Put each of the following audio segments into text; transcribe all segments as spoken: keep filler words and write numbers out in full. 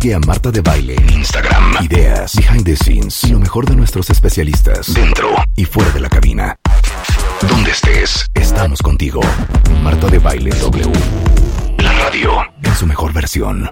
Sigue a Marta de Baile en Instagram. Ideas, behind the scenes y lo mejor de nuestros especialistas dentro y fuera de la cabina. Donde estés, estamos contigo. Marta de Baile W. La radio en su mejor versión.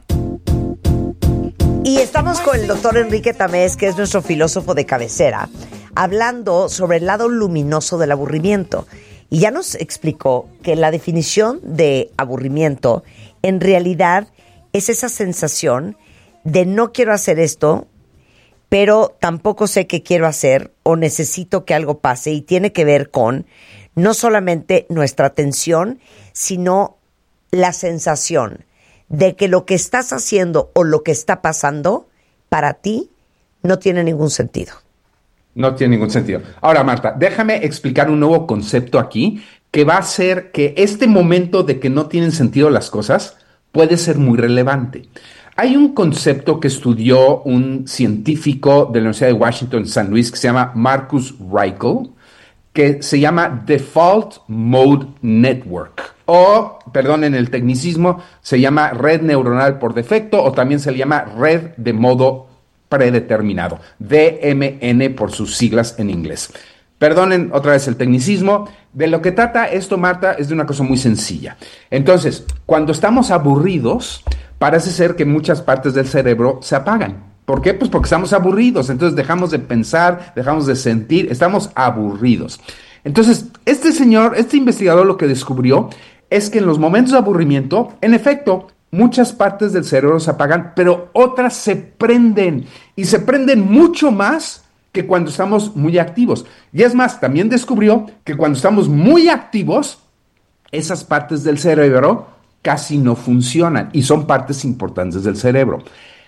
Y estamos con el doctor Enrique Tamés, que es nuestro filósofo de cabecera, hablando sobre el lado luminoso del aburrimiento. Y ya nos explicó que la definición de aburrimiento en realidad es esa sensación de no quiero hacer esto, pero tampoco sé qué quiero hacer o necesito que algo pase, y tiene que ver con no solamente nuestra atención, sino la sensación de que lo que estás haciendo o lo que está pasando para ti no tiene ningún sentido. No tiene ningún sentido. Ahora, Marta, déjame explicar un nuevo concepto aquí que va a hacer que este momento de que no tienen sentido las cosas puede ser muy relevante. Hay un concepto que estudió un científico de la Universidad de Washington, San Luis, que se llama Marcus Raichle, que se llama Default Mode Network, o, perdón, en el tecnicismo, se llama red neuronal por defecto, o también se le llama red de modo predeterminado, D M N por sus siglas en inglés. Perdonen otra vez el tecnicismo. De lo que trata esto, Marta, es de una cosa muy sencilla. Entonces, cuando estamos aburridos, parece ser que muchas partes del cerebro se apagan. ¿Por qué? Pues porque estamos aburridos, entonces dejamos de pensar, dejamos de sentir, estamos aburridos. Entonces, este señor, este investigador lo que descubrió es que en los momentos de aburrimiento, en efecto, muchas partes del cerebro se apagan, pero otras se prenden, y se prenden mucho más que cuando estamos muy activos. Y es más, también descubrió que cuando estamos muy activos, esas partes del cerebro casi no funcionan, y son partes importantes del cerebro.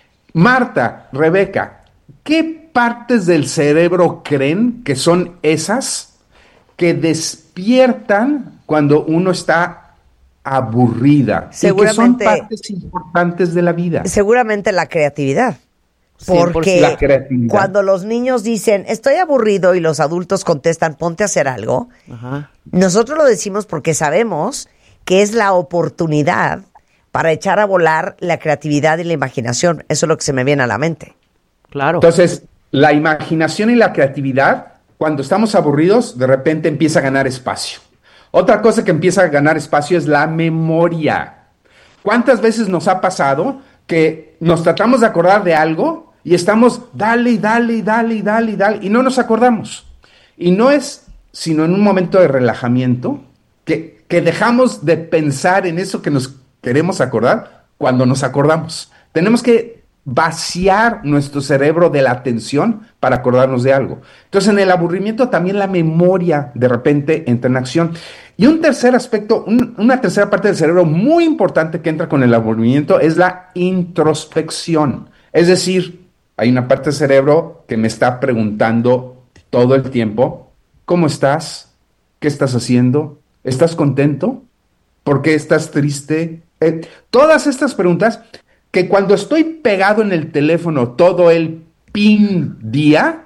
Marta, Rebeca, ¿qué partes del cerebro creen que son esas que despiertan cuando uno está aburrida? Seguramente, y que son partes importantes de la vida. Seguramente la creatividad. Porque la creatividad. Cuando los niños dicen, estoy aburrido, y los adultos contestan, ponte a hacer algo, ajá, nosotros lo decimos porque sabemos que es la oportunidad para echar a volar la creatividad y la imaginación. Eso es lo que se me viene a la mente. Claro. Entonces, la imaginación y la creatividad, cuando estamos aburridos, de repente empieza a ganar espacio. Otra cosa que empieza a ganar espacio es la memoria. ¿Cuántas veces nos ha pasado que nos tratamos de acordar de algo y estamos dale y dale y dale y dale y dale y no nos acordamos? Y no es sino en un momento de relajamiento que, que dejamos de pensar en eso que nos queremos acordar cuando nos acordamos. Tenemos que vaciar nuestro cerebro de la atención para acordarnos de algo. Entonces, en el aburrimiento también la memoria de repente entra en acción. Y un tercer aspecto, un, una tercera parte del cerebro muy importante que entra con el aburrimiento es la introspección. Es decir, hay una parte del cerebro que me está preguntando todo el tiempo, ¿cómo estás? ¿Qué estás haciendo? ¿Estás contento? ¿Por qué estás triste? Eh, todas estas preguntas que cuando estoy pegado en el teléfono todo el pin día,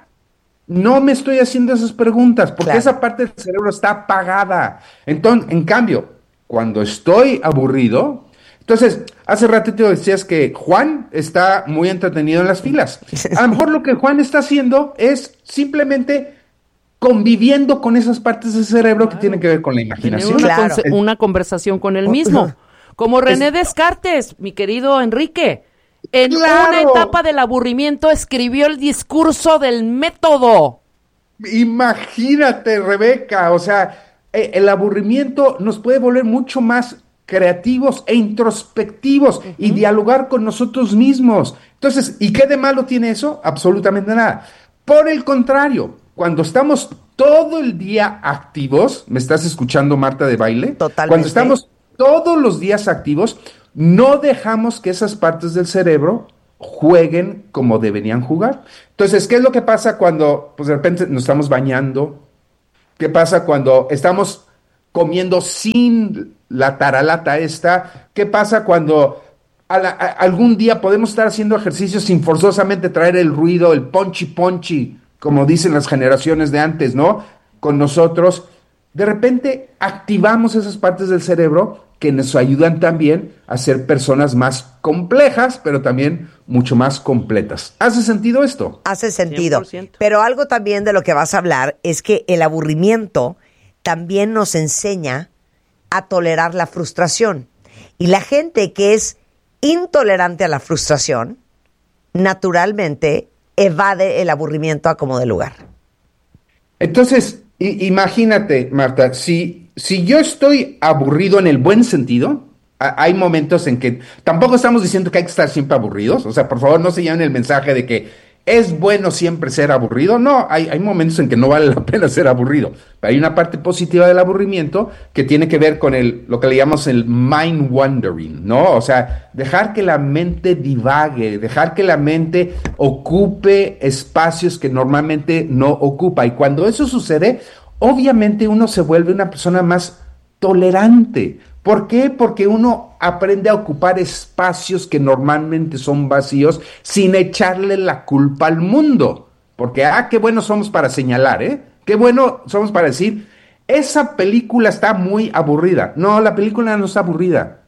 no me estoy haciendo esas preguntas, porque claro, esa parte del cerebro está apagada. Entonces, en cambio, cuando estoy aburrido, entonces, hace ratito decías que Juan está muy entretenido en las filas. A lo mejor lo que Juan está haciendo es simplemente conviviendo con esas partes del cerebro claro, que tienen que ver con la imaginación. Una, claro. conce- una conversación con él mismo. Como René Descartes, mi querido Enrique. En ¡Claro! una etapa del aburrimiento escribió el discurso del método. Imagínate, Rebeca, o sea, eh, el aburrimiento nos puede volver mucho más creativos e introspectivos uh-huh. y dialogar con nosotros mismos. Entonces, ¿y qué de malo tiene eso? Absolutamente nada. Por el contrario, cuando estamos todo el día activos, ¿me estás escuchando, Marta de Baile? Totalmente. Cuando estamos todos los días activos, no dejamos que esas partes del cerebro jueguen como deberían jugar. Entonces, ¿qué es lo que pasa cuando pues, de repente nos estamos bañando? ¿Qué pasa cuando estamos comiendo sin la taralata esta? ¿Qué pasa cuando a la, a, algún día podemos estar haciendo ejercicio sin forzosamente traer el ruido, el ponchi ponchi, como dicen las generaciones de antes, ¿no? Con nosotros. De repente activamos esas partes del cerebro que nos ayudan también a ser personas más complejas, pero también mucho más completas. ¿Hace sentido esto? Hace sentido. cien por ciento. Pero algo también de lo que vas a hablar es que el aburrimiento también nos enseña a tolerar la frustración. Y la gente que es intolerante a la frustración, naturalmente evade el aburrimiento a como de lugar. Entonces, i- imagínate, Marta, si, si yo estoy aburrido en el buen sentido, a- hay momentos en que tampoco estamos diciendo que hay que estar siempre aburridos, o sea, por favor no se lleven el mensaje de que es bueno siempre ser aburrido. No, hay, hay momentos en que no vale la pena ser aburrido. Pero hay una parte positiva del aburrimiento que tiene que ver con el, lo que le llamamos el mind wandering, ¿no? O sea, dejar que la mente divague, dejar que la mente ocupe espacios que normalmente no ocupa. Y cuando eso sucede, obviamente uno se vuelve una persona más tolerante. ¿Por qué? Porque uno aprende a ocupar espacios que normalmente son vacíos sin echarle la culpa al mundo. Porque, ah, qué bueno somos para señalar, ¿eh? Qué bueno somos para decir, esa película está muy aburrida. No, la película no está aburrida.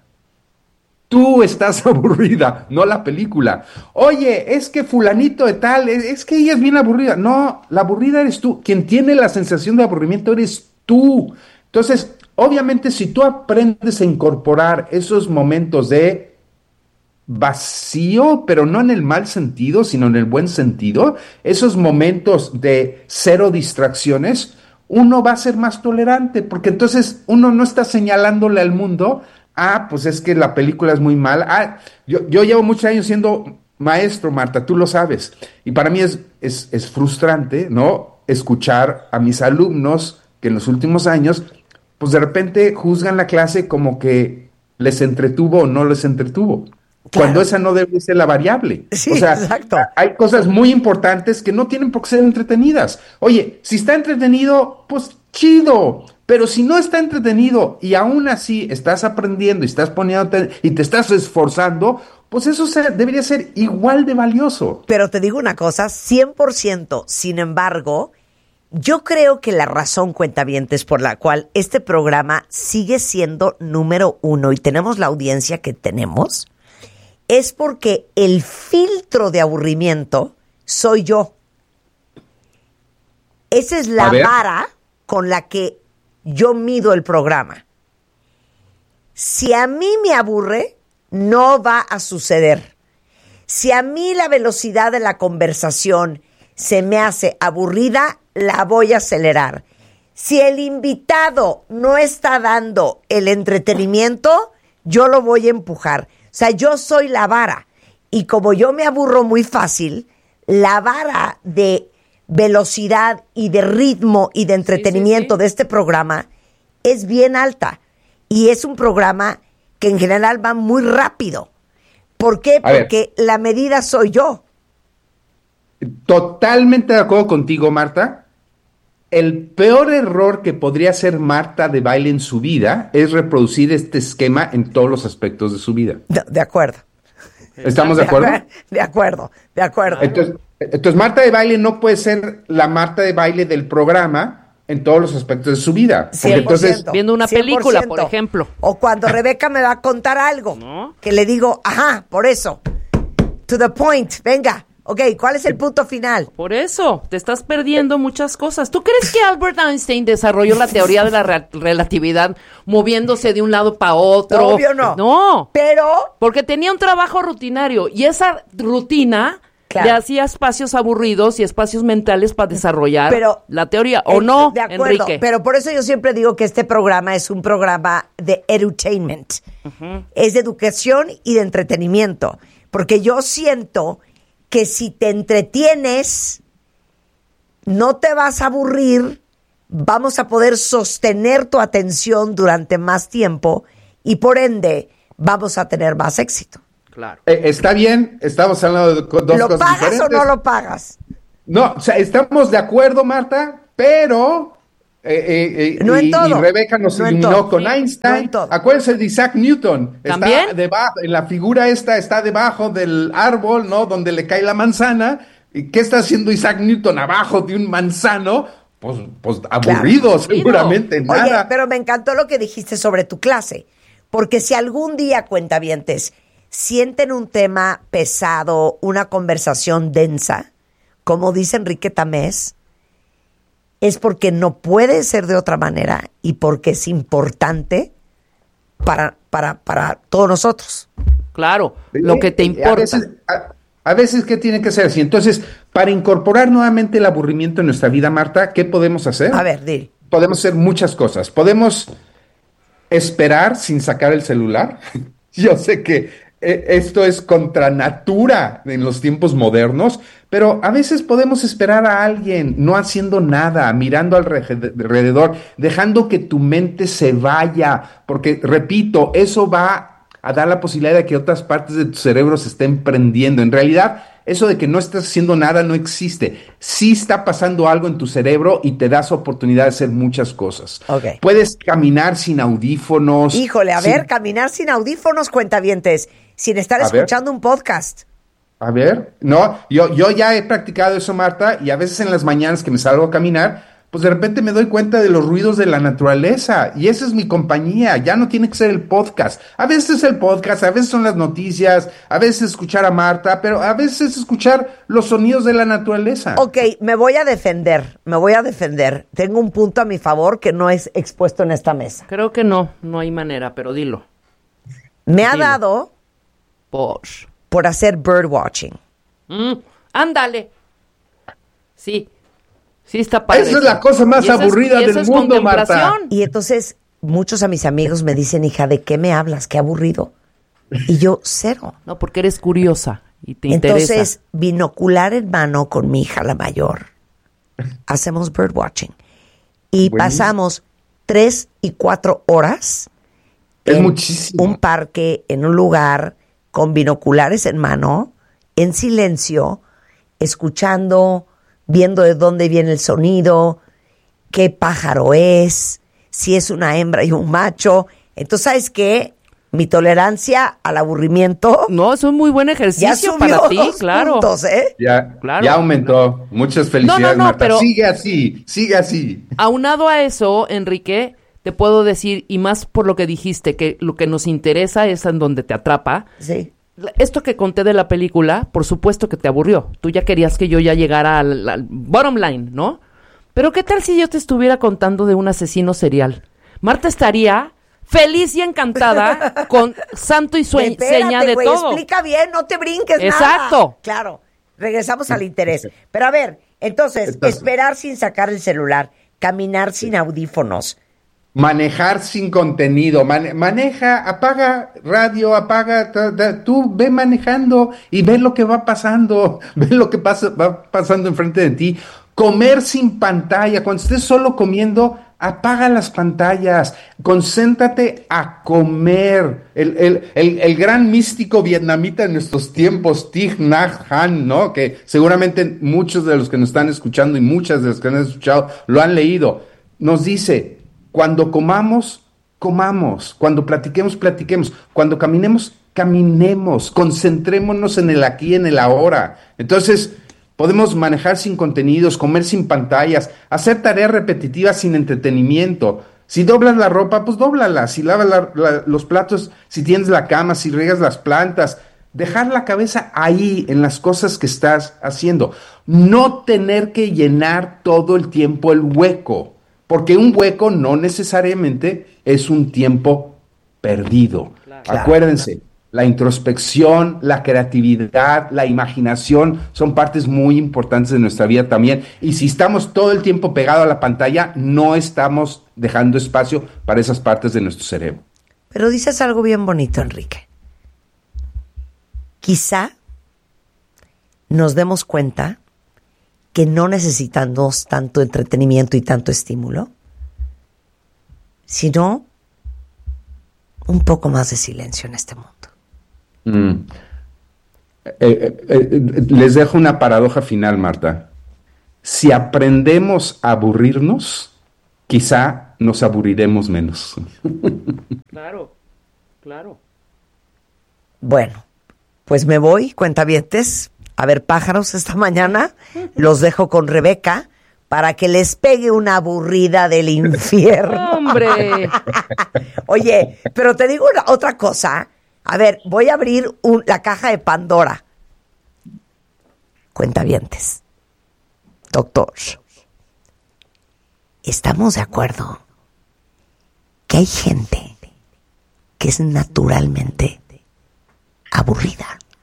Tú estás aburrida, no la película. Oye, es que fulanito de tal, es, es que ella es bien aburrida. No, la aburrida eres tú. Quien tiene la sensación de aburrimiento eres tú. Entonces, obviamente, si tú aprendes a incorporar esos momentos de vacío, pero no en el mal sentido, sino en el buen sentido, esos momentos de cero distracciones, uno va a ser más tolerante, porque entonces uno no está señalándole al mundo, ah, pues es que la película es muy mala. Ah, yo, yo llevo muchos años siendo maestro, Marta, tú lo sabes, y para mí es, es, es frustrante, ¿no? Escuchar a mis alumnos que en los últimos años pues de repente juzgan la clase como que les entretuvo o no les entretuvo, Claro. cuando esa no debe ser la variable. Sí, o sea, exacto. hay cosas muy importantes que no tienen por qué ser entretenidas. Oye, si está entretenido, pues chido, pero si no está entretenido y aún así estás aprendiendo y estás poniéndote y te estás esforzando, pues eso se- debería ser igual de valioso. Pero te digo una cosa, cien por ciento, sin embargo, yo creo que la razón, cuentavientes, por la cual este programa sigue siendo número uno y tenemos la audiencia que tenemos, es porque el filtro de aburrimiento soy yo. Esa es la A ver. vara con la que yo mido el programa. Si a mí me aburre, no va a suceder. Si a mí la velocidad de la conversación se me hace aburrida, la voy a acelerar. Si el invitado no está dando el entretenimiento, yo lo voy a empujar. O sea, yo soy la vara. Y como yo me aburro muy fácil, la vara de velocidad y de ritmo y de entretenimiento sí, sí. de este programa es bien alta. Y es un programa que en general va muy rápido. ¿Por qué? A ver. Porque la medida soy yo. Totalmente de acuerdo contigo, Marta. El peor error que podría hacer Marta de Baile en su vida es reproducir este esquema en todos los aspectos de su vida. De, de acuerdo. ¿Estamos de acuerdo? acuer- De acuerdo, de acuerdo. Entonces, entonces, Marta de Baile no puede ser la Marta de Baile del programa en todos los aspectos de su vida. Porque cien por ciento, entonces, Viendo una cien por película, ciento. por ejemplo. O cuando Rebeca me va a contar algo, ¿No? que le digo, ajá, por eso. To the point, venga. Ok, ¿cuál es el punto final? Por eso, te estás perdiendo muchas cosas. ¿Tú crees que Albert Einstein desarrolló la teoría de la re- relatividad moviéndose de un lado para otro? Obvio no. No, Pero, porque tenía un trabajo rutinario y esa rutina Claro. le hacía espacios aburridos y espacios mentales para desarrollar pero la teoría. ¿O eh, no, de acuerdo, Enrique? pero por eso yo siempre digo que este programa es un programa de edutainment. Es de educación y de entretenimiento. Porque yo siento que si te entretienes, no te vas a aburrir, vamos a poder sostener tu atención durante más tiempo y por ende vamos a tener más éxito. Claro. eh, está bien, estamos hablando de co- dos ¿Lo cosas pagas diferentes. o no lo pagas? No, o sea, estamos de acuerdo, Marta, pero eh, eh, eh, No en y, todo. y Rebeca nos No en iluminó todo. con Sí, no Einstein. en todo. Acuérdense de Isaac Newton. Está ¿También? debajo, en la figura esta está debajo del árbol, ¿no? Donde le cae la manzana. ¿Y qué está haciendo Isaac Newton abajo de un manzano? Pues, pues aburrido, seguramente, Oye, nada. pero me encantó lo que dijiste sobre tu clase, porque si algún día, cuentavientes, sienten un tema pesado, una conversación densa, como dice Enrique Tamés, es porque no puede ser de otra manera y porque es importante para, para, para todos nosotros. Claro, lo que te importa. A veces, a, a veces, ¿qué tiene que ser así? Entonces, para incorporar nuevamente el aburrimiento en nuestra vida, Marta, ¿qué podemos hacer? A ver, di. Podemos hacer muchas cosas. Podemos esperar sin sacar el celular. Yo sé que eh, esto es contra natura en los tiempos modernos, pero a veces podemos esperar a alguien no haciendo nada, mirando alrededor, dejando que tu mente se vaya, porque, repito, eso va a dar la posibilidad de que otras partes de tu cerebro se estén prendiendo. En realidad, eso de que no estás haciendo nada no existe. Sí está pasando algo en tu cerebro y te das oportunidad de hacer muchas cosas. Okay. Puedes caminar sin audífonos. Híjole, a sin... ver, caminar sin audífonos, cuentavientes, sin estar A escuchando ver. un podcast. A ver, no, yo, yo ya he practicado eso, Marta, y a veces en las mañanas que me salgo a caminar, pues de repente me doy cuenta de los ruidos de la naturaleza, y esa es mi compañía, ya no tiene que ser el podcast. A veces es el podcast, a veces son las noticias, a veces escuchar a Marta, pero a veces es escuchar los sonidos de la naturaleza. Ok, me voy a defender, me voy a defender. Tengo un punto a mi favor que no es expuesto en esta mesa. Creo que no, no hay manera, pero dilo. Me ha Dilo. dado Por. por hacer birdwatching. Mm, ándale. Sí. Sí está padre. Esa es la cosa más Y eso es- aburrida y eso del es mundo, Marta. contemplación. Y entonces muchos a mis amigos me dicen, hija, ¿de qué me hablas? Qué aburrido. Y yo, cero. No, porque eres curiosa y te Entonces, interesa. binocular en mano con mi hija, la mayor, hacemos birdwatching. Y Buenísimo. pasamos tres y cuatro horas Es en muchísimo. un parque, en un lugar, con binoculares en mano, en silencio, escuchando, viendo de dónde viene el sonido, qué pájaro es, si es una hembra y un macho. Entonces, ¿sabes qué? Mi tolerancia al aburrimiento No, es un muy buen ya ejercicio subió para ti, dos claro. puntos, ¿eh? Ya, Claro. ya aumentó. Muchas felicidades, No, no, no, Marta. pero- Sigue así, sigue así. Aunado a eso, Enrique, te puedo decir, y más por lo que dijiste, que lo que nos interesa es en donde te atrapa. Sí. Esto que conté de la película, por supuesto que te aburrió. Tú ya querías que yo ya llegara al, al bottom line, ¿no? Pero ¿qué tal si yo te estuviera contando de un asesino serial? Marta estaría feliz y encantada con santo y sue- Espérate, seña de güey, todo. explica bien, no te brinques nada. Exacto. Claro, regresamos al interés. Pero a ver, entonces, Entonces. esperar sin sacar el celular, caminar sin audífonos. Manejar sin contenido, mane- maneja, apaga radio, apaga, ta- ta- tú ve manejando y ve lo que va pasando, ve lo que pasa, va pasando enfrente de ti. Comer sin pantalla, cuando estés solo comiendo, apaga las pantallas, concéntrate a comer. El, el, el, el gran místico vietnamita de nuestros tiempos, Thich Nhat Hanh, ¿no? Que seguramente muchos de los que nos están escuchando y muchas de los que han escuchado lo han leído, nos dice: cuando comamos, comamos. Cuando platiquemos, platiquemos. Cuando caminemos, caminemos. Concentrémonos en el aquí, en el ahora. Entonces, podemos manejar sin contenidos, comer sin pantallas, hacer tareas repetitivas sin entretenimiento. Si doblas la ropa, pues dóblala. Si lavas la- la- los platos, si tienes la cama, si riegas las plantas. Dejar la cabeza ahí en las cosas que estás haciendo. No tener que llenar todo el tiempo el hueco. Porque un hueco no necesariamente es un tiempo perdido. Claro. Acuérdense, la introspección, la creatividad, la imaginación son partes muy importantes de nuestra vida también. Y si estamos todo el tiempo pegado a la pantalla, no estamos dejando espacio para esas partes de nuestro cerebro. Pero dices algo bien bonito, Enrique. Quizá nos demos cuenta que no necesitamos tanto entretenimiento y tanto estímulo, sino un poco más de silencio en este mundo. Mm. Eh, eh, eh, les dejo una paradoja final, Marta. Si aprendemos a aburrirnos, quizá nos aburriremos menos. Claro, claro. Bueno, pues me voy, cuentavientes, a ver pájaros esta mañana. Los dejo con Rebeca para que les pegue una aburrida del infierno. ¡Hombre! Oye, pero te digo una- otra cosa. A ver, voy a abrir un, la caja de Pandora. Cuentavientes. Doctor. Estamos de acuerdo que hay gente que es naturalmente aburrida.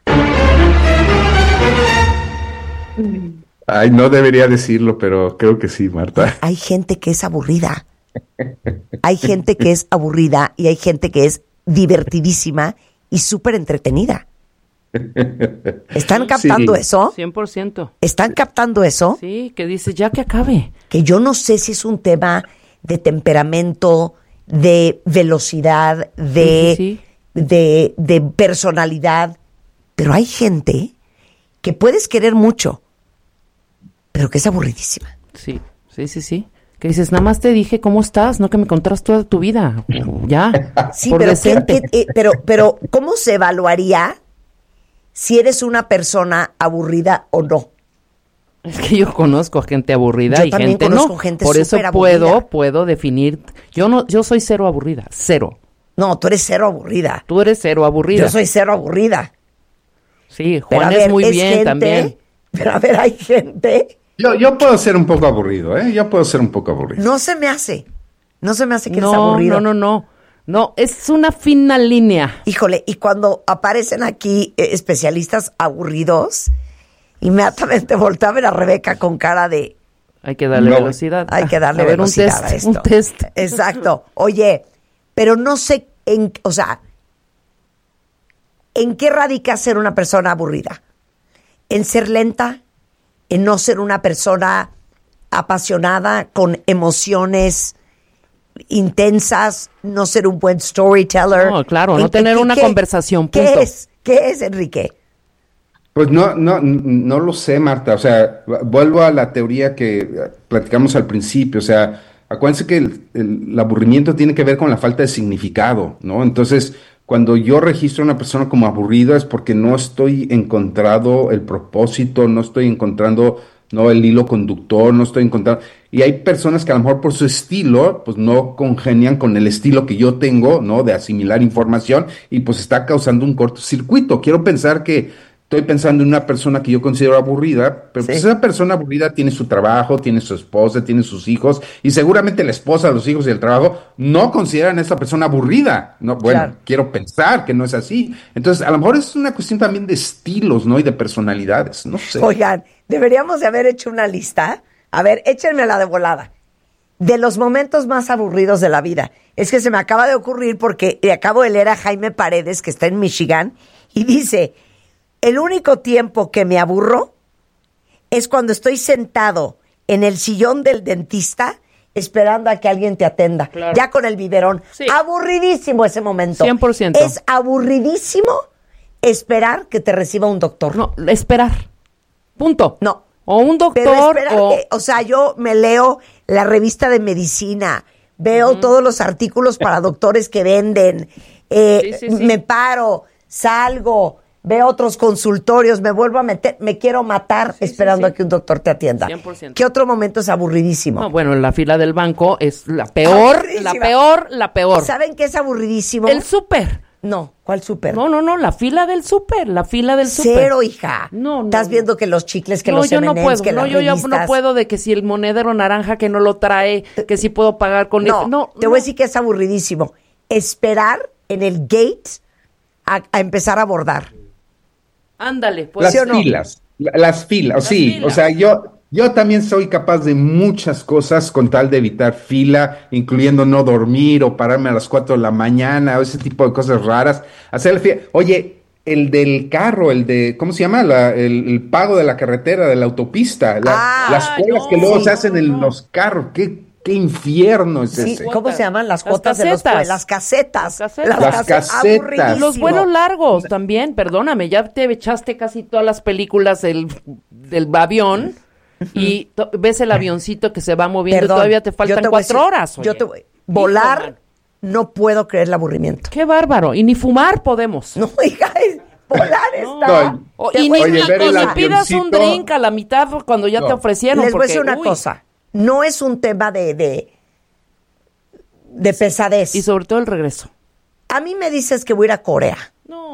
Ay, no debería decirlo, pero creo que sí, Marta. Hay gente que es aburrida. Hay gente que es aburrida y hay gente que es divertidísima y súper entretenida. ¿Están captando Sí. eso? cien por ciento. ¿Están captando eso? Sí, que dices, ya que acabe. Que yo no sé si es un tema de temperamento, de velocidad, de, Sí, sí, de, de personalidad, pero hay gente que puedes querer mucho, pero que es aburridísima. Sí, sí, sí, sí. Que dices, nada más te dije cómo estás, no que me contaras toda tu vida. Ya, Sí, por pero, decente. ¿qué- qué- eh, pero, pero ¿cómo se evaluaría si eres una persona aburrida o no? Es que yo conozco gente aburrida Yo y también gente conozco no. gente Por eso súper puedo, aburrida. puedo definir. Yo no, yo soy cero aburrida, cero. No, tú eres cero aburrida. Tú eres cero aburrida. Yo soy cero aburrida. Sí, Pero Juan a es ver, muy es bien gente- también. Pero a ver, hay gente... Yo, yo puedo ser un poco aburrido, ¿eh? Yo puedo ser un poco aburrido. No se me hace. No se me hace que eres No, aburrido. no, no, no. No, es una fina línea. Híjole, y cuando aparecen aquí eh, especialistas aburridos, inmediatamente voltea a ver a Rebeca con cara de Hay que darle No. velocidad. hay que darle a ver, velocidad un test, a esto. un test. Exacto. Oye, pero no sé en, o sea, ¿en qué radica ser una persona aburrida? ¿En ser lenta? ¿En no ser una persona apasionada, con emociones intensas, no ser un buen storyteller? No, claro, ¿En no tener qué- una qué- conversación, ¿Qué punto. es? ¿Qué es, Enrique? Pues no, no, no lo sé, Marta. O sea, vuelvo a la teoría que eh, platicamos al principio. O sea, acuérdense que el, el- el aburrimiento tiene que ver con la falta de significado, ¿no? Entonces, cuando yo registro a una persona como aburrida es porque no estoy encontrando el propósito, no estoy encontrando, no, el hilo conductor, no estoy encontrando. Y hay personas que a lo mejor por su estilo, pues no congenian con el estilo que yo tengo, ¿no? De asimilar información y pues está causando un cortocircuito. Quiero pensar que estoy pensando en una persona que yo considero aburrida, pero Sí. pues esa persona aburrida tiene su trabajo, tiene su esposa, tiene sus hijos, y seguramente la esposa, los hijos y el trabajo no consideran a esa persona aburrida. No, bueno, Claro. quiero pensar que no es así. Entonces, a lo mejor es una cuestión también de estilos, ¿no? Y de personalidades, no sé. Oigan, deberíamos de haber hecho una lista. A ver, échenmela de volada. De los momentos más aburridos de la vida. Es que se me acaba de ocurrir porque le acabo de leer a Jaime Paredes, que está en Michigan, y dice, el único tiempo que me aburro es cuando estoy sentado en el sillón del dentista esperando a que alguien te atenda. Claro. Ya con el biberón. Sí. Aburridísimo ese momento. cien por ciento. Es aburridísimo esperar que te reciba un doctor. No, esperar. Punto. No. O un Pero doctor espera, o... que- o sea, yo me leo la revista de medicina, veo todos los artículos para doctores que venden, eh, Sí, sí, sí. me paro, salgo, veo otros consultorios, me vuelvo a meter, me quiero matar sí, esperando sí. a que un doctor te atienda. cien por ciento. ¿Qué otro momento es aburridísimo? No, bueno, la fila del banco es la peor, Aburridísima. la peor, la peor. ¿Saben qué es aburridísimo? El súper. No, ¿cuál súper? No, no, no, la fila del súper, la fila del súper. Cero, hija. No, no, Estás no. viendo que los chicles, que no, los yo no M and M's, puedo, que no, las yo ya no revistas. puedo de que si el monedero naranja que no lo trae, que si puedo pagar con No, este- no, te no. voy a decir que es aburridísimo. Esperar en el gate a, a empezar a bordar. Ándale, pues. Las ¿sí o no? filas, la- las filas, Las sí, filas. o sea, yo, yo también soy capaz de muchas cosas con tal de evitar fila, incluyendo no dormir o pararme a las cuatro de la mañana o ese tipo de cosas raras. Hacer la fila. Oye, el del carro, el de, ¿cómo se llama? La- el, el pago de la carretera, de la autopista, la- Ah, las colas no, que luego sí. se hacen en No, no. los carros, qué, qué infierno es Sí, ese. ¿cómo se llaman? Las Las cuotas de los casetas. pues, las casetas. Las casetas. Las case- casetas. aburridísimo. Los vuelos largos también, perdóname, ya te echaste casi todas las películas del, del avión y to- ves el avioncito que se va moviendo Perdón, y todavía te yo faltan te voy a cuatro decir- horas. Yo oye. te voy- volar, Hijo, man. no puedo creer el aburrimiento. Qué bárbaro, y ni fumar podemos. No, hija, es- volar No. está. No, O- Te y voy ni, a Oye, decir ver una el ni cosa. pidas un avioncito. drink a la mitad cuando ya No. te ofrecieron. Les voy a porque, decir una uy. cosa. No es un tema de, de, de pesadez. Y sobre todo el regreso. A mí me dices que voy a ir a Corea. No,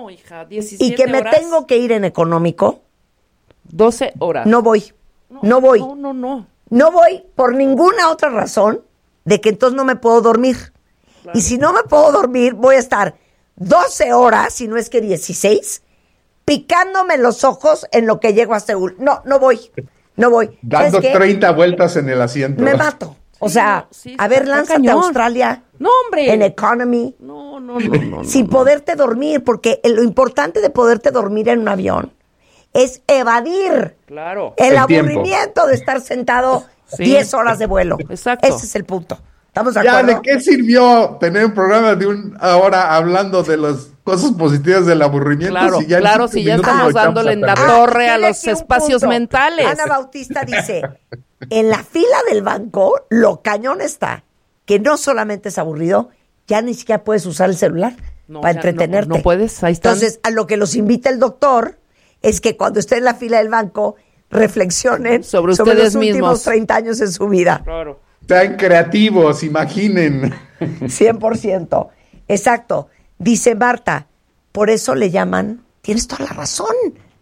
No, hija, diecisiete y que me horas. tengo que ir en económico, doce horas. no voy. No, no voy. No, no, no. No voy por ninguna otra razón de que entonces no me puedo dormir. Claro. Y si no me puedo dormir, voy a estar doce horas, si no es que dieciséis, picándome los ojos en lo que llego a Seúl. No, no voy. No voy. Dando treinta vueltas en el asiento. Me mato. O sea, sí, sí, a ver, lánzate a Australia. No, hombre. En economy. No, no, no, no. Sin no, poderte dormir, porque lo importante de poderte dormir en un avión es evadir claro. el, el tiempo. aburrimiento de estar sentado sí. diez horas de vuelo. Exacto. Ese es el punto. ¿Estamos de ya, acuerdo? ¿de qué sirvió tener un programa de una hora hablando de las cosas positivas del aburrimiento? Claro, si ya claro, si ya estamos dándole en la torre a los espacios mentales. Ana Bautista dice, en la fila del banco, lo cañón está, que no solamente es aburrido, ya ni siquiera puedes usar el celular no, para entretenerte. No, no puedes, ahí están. Entonces, a lo que los invita el doctor es que cuando estén en la fila del banco, reflexionen sobre, sobre ustedes los últimos mismos. treinta años en su vida. Claro. Sean creativos, imaginen. cien por ciento. Exacto. Dice Marta, por eso le llaman, tienes toda la razón.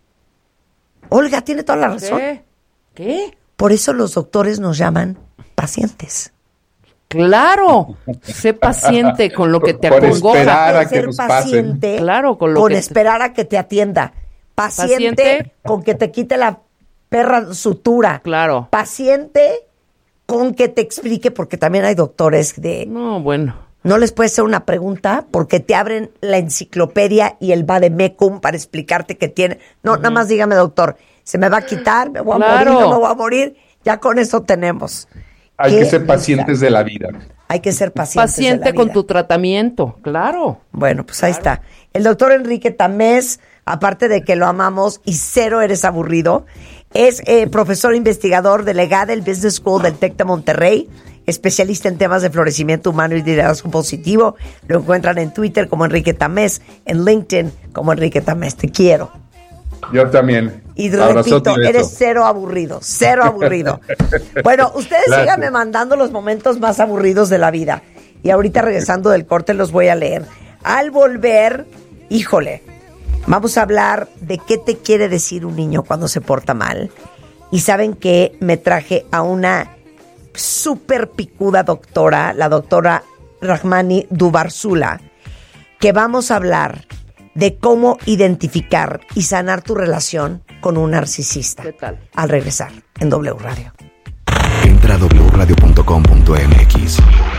Olga, tiene toda la razón. ¿Qué? ¿Qué? Por eso los doctores nos llaman pacientes. Claro, sé paciente con lo que te por acongoja. Esperar a que ser nos paciente, pasen. Claro, con lo con que esperar a que te atienda. Paciente, paciente con que te quite la perra sutura. Claro. Paciente con que te explique, porque también hay doctores de... No, bueno. No les puedes hacer una pregunta porque te abren la enciclopedia y el vademecum para explicarte que tiene... No, uh-huh. Nada más dígame, doctor, se me va a quitar, me voy a claro. morir, no me voy a morir. Ya con eso tenemos. Hay que ser pacientes de la vida. Hay que ser pacientes Paciente de la vida. con tu tratamiento, claro. Bueno, pues ahí claro. está. El doctor Enrique Tamés, aparte de que lo amamos y cero eres aburrido, es eh, profesor investigador delegado del Business School del TEC de Monterrey, especialista en temas de florecimiento humano y liderazgo positivo. Lo encuentran en Twitter como Enrique Tamés, en LinkedIn como Enrique Tamés. Te quiero. Yo también. Y repito, eres cero aburrido, cero aburrido. Bueno, ustedes Gracias. síganme mandando los momentos más aburridos de la vida. Y ahorita regresando del corte los voy a leer. Al volver, híjole, vamos a hablar de qué te quiere decir un niño cuando se porta mal. Y saben que me traje a una súper picuda doctora, la doctora Rahmani Dubarsula, que vamos a hablar de cómo identificar y sanar tu relación con un narcisista. ¿Qué tal? Al regresar en W Radio. Entra a doble u radio punto com punto m x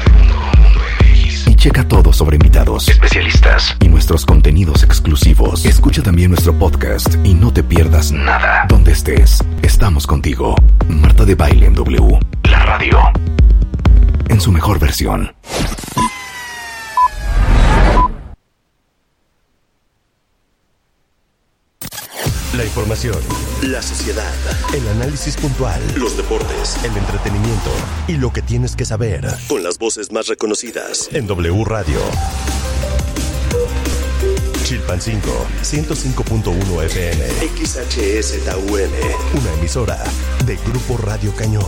y checa todo sobre invitados, especialistas y nuestros contenidos exclusivos. Escucha también nuestro podcast y no te pierdas nada. Donde estés, estamos contigo. Marta de Baile en W, la radio, en su mejor versión. La información, la sociedad, el análisis puntual, los deportes, el entretenimiento y lo que tienes que saber con las voces más reconocidas en W Radio. Chilpancingo, ciento cinco punto uno F M, X H S T U M, una emisora de Grupo Radio Cañón.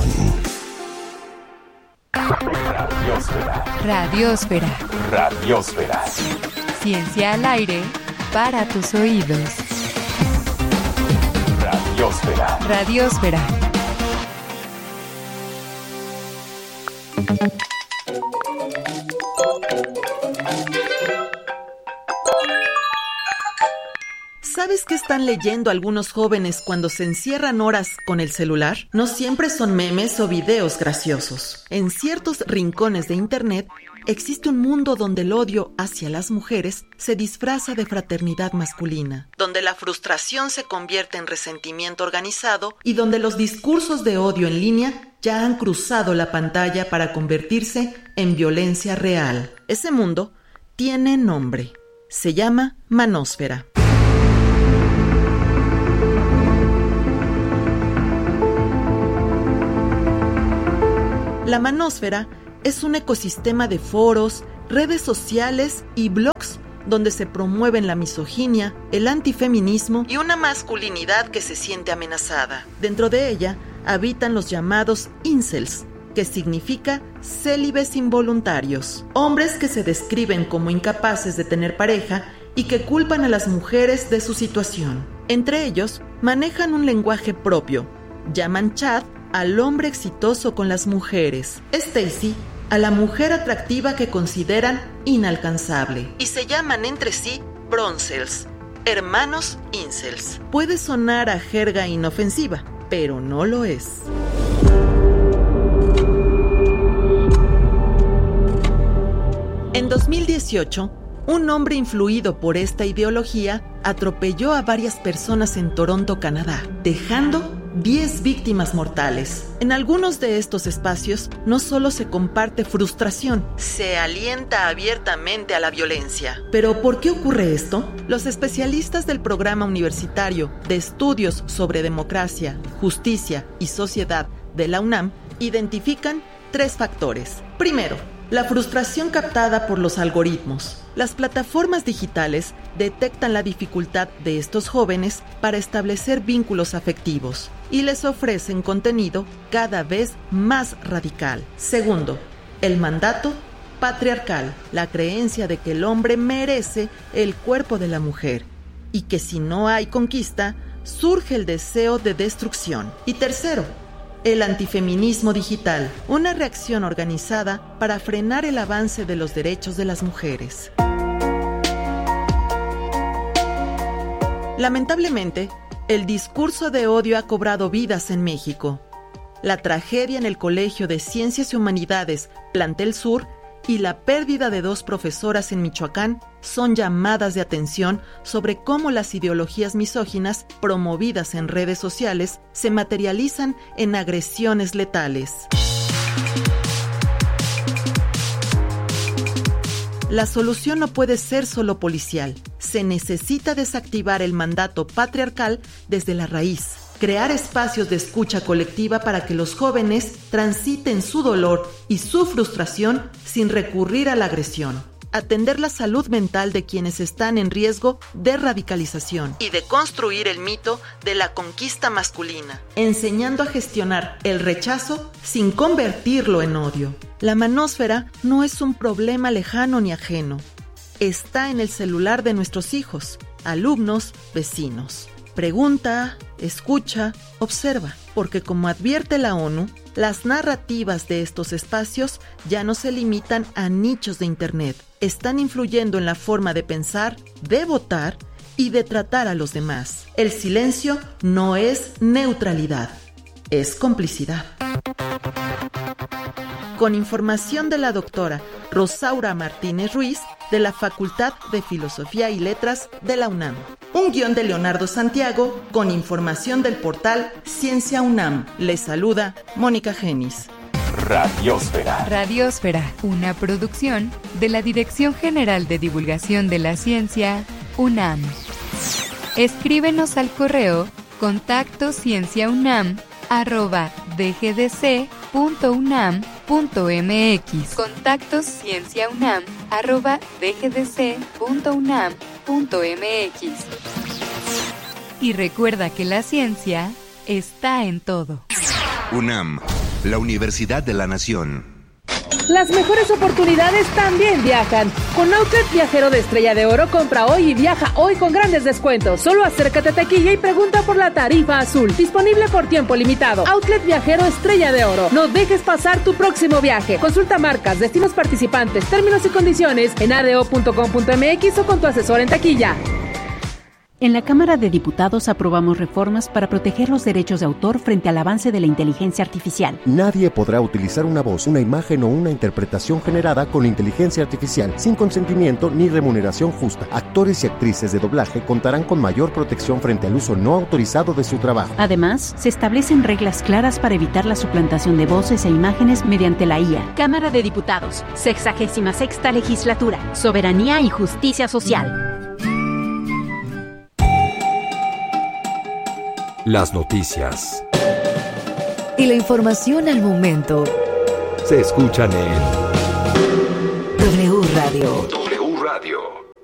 Radiosfera. Radiosfera. Radiosfera. Ciencia al aire para tus oídos. Radiosfera. Radiosfera. ¿Sabes qué están leyendo algunos jóvenes cuando se encierran horas con el celular? No siempre son memes o videos graciosos. En ciertos rincones de internet existe un mundo donde el odio hacia las mujeres se disfraza de fraternidad masculina, donde la frustración se convierte en resentimiento organizado y donde los discursos de odio en línea ya han cruzado la pantalla para convertirse en violencia real. Ese mundo tiene nombre. Se llama manósfera. La manósfera es un ecosistema de foros, redes sociales y blogs donde se promueven la misoginia, el antifeminismo y una masculinidad que se siente amenazada. Dentro de ella habitan los llamados incels, que significa célibes involuntarios, hombres que se describen como incapaces de tener pareja y que culpan a las mujeres de su situación. Entre ellos, manejan un lenguaje propio. Llaman Chad al hombre exitoso con las mujeres, Stacy a la mujer atractiva que consideran inalcanzable, y se llaman entre sí Broncels, hermanos incels. Puede sonar a jerga inofensiva, pero no lo es. En dos mil dieciocho, un hombre influido por esta ideología atropelló a varias personas en Toronto, Canadá, dejando diez víctimas mortales. En algunos de estos espacios no solo se comparte frustración, se alienta abiertamente a la violencia. ¿Pero por qué ocurre esto? Los especialistas del Programa Universitario de Estudios sobre Democracia, Justicia y Sociedad de la UNAM identifican tres factores. Primero, la frustración captada por los algoritmos. Las plataformas digitales detectan la dificultad de estos jóvenes para establecer vínculos afectivos y les ofrecen contenido cada vez más radical. Segundo, el mandato patriarcal, la creencia de que el hombre merece el cuerpo de la mujer y que si no hay conquista, surge el deseo de destrucción. Y tercero, el antifeminismo digital, una reacción organizada para frenar el avance de los derechos de las mujeres. Lamentablemente, el discurso de odio ha cobrado vidas en México. La tragedia en el Colegio de Ciencias y Humanidades Plantel Sur y la pérdida de dos profesoras en Michoacán son llamadas de atención sobre cómo las ideologías misóginas promovidas en redes sociales se materializan en agresiones letales. La solución no puede ser solo policial. Se necesita desactivar el mandato patriarcal desde la raíz. Crear espacios de escucha colectiva para que los jóvenes transiten su dolor y su frustración sin recurrir a la agresión. Atender la salud mental de quienes están en riesgo de radicalización y de construir el mito de la conquista masculina, enseñando a gestionar el rechazo sin convertirlo en odio. La manósfera no es un problema lejano ni ajeno. Está en el celular de nuestros hijos, alumnos, vecinos. Pregunta, escucha, observa, porque como advierte la ONU, las narrativas de estos espacios ya no se limitan a nichos de Internet. Están influyendo en la forma de pensar, de votar y de tratar a los demás. El silencio no es neutralidad, es complicidad. Con información de la doctora Rosaura Martínez Ruiz, de la Facultad de Filosofía y Letras de la UNAM. Un guión de Leonardo Santiago, con información del portal Ciencia UNAM. Les saluda Mónica Genis. Radiósfera. Radiósfera, una producción de la Dirección General de Divulgación de la Ciencia, UNAM. Escríbenos al correo contacto cienciaunam arroba dgdc punto unam punto mx. Contacto cienciaunam arroba dgdc punto unam punto mx. Y recuerda que la ciencia está en todo. UNAM, la Universidad de la Nación. Las mejores oportunidades también viajan. Con Outlet Viajero de Estrella de Oro, compra hoy y viaja hoy con grandes descuentos. Solo acércate a taquilla y pregunta por la tarifa azul. Disponible por tiempo limitado. Outlet Viajero Estrella de Oro. No dejes pasar tu próximo viaje. Consulta marcas, destinos participantes, términos y condiciones en a d o punto com punto m x o con tu asesor en taquilla. En la Cámara de Diputados aprobamos reformas para proteger los derechos de autor frente al avance de la inteligencia artificial. Nadie podrá utilizar una voz, una imagen o una interpretación generada con inteligencia artificial sin consentimiento ni remuneración justa. Actores y actrices de doblaje contarán con mayor protección frente al uso no autorizado de su trabajo. Además, se establecen reglas claras para evitar la suplantación de voces e imágenes mediante la I A. Cámara de Diputados, sexagésima sexta legislatura, soberanía y justicia social. Las noticias y la información al momento se escuchan en W Radio. W Radio.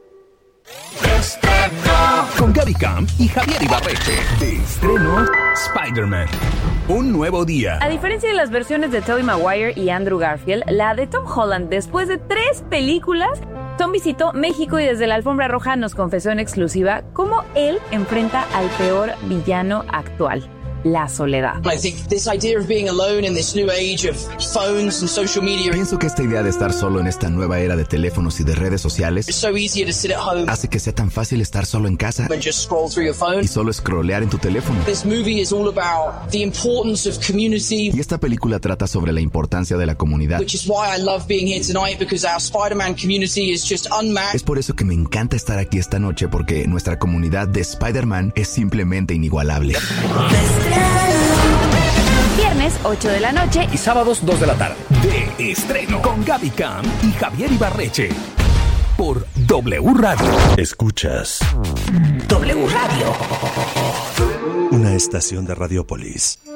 Estreno. Con Gaby Camp y Javier Ibarreche. De estreno, Spider-Man. Un nuevo día. A diferencia de las versiones de Tobey Maguire y Andrew Garfield, la de Tom Holland, después de tres películas, Tom visitó México y desde la alfombra roja nos confesó en exclusiva cómo él enfrenta al peor villano actual: la soledad. Pienso que esta idea de estar solo en esta nueva era de teléfonos y de redes sociales hace que sea tan fácil estar solo en casa y solo scrollear en tu teléfono. Y esta película trata sobre la importancia de la comunidad. Es por eso que me encanta estar aquí esta noche, porque nuestra comunidad de Spider-Man es simplemente inigualable. Viernes ocho de la noche y sábados dos de la tarde. De estreno con Gaby Cam y Javier Ibarreche. Por W Radio. Escuchas W Radio. Una estación de Radiopolis.